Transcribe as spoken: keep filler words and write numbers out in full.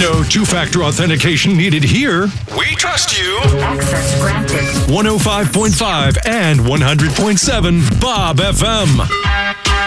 No two-factor authentication needed here. We trust you. Access granted. one oh five point five and one hundred point seven Bob F M.